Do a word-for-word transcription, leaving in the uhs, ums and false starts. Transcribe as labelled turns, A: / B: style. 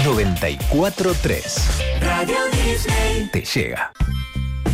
A: noventa y cuatro punto tres.
B: Radio Disney
A: Te llega.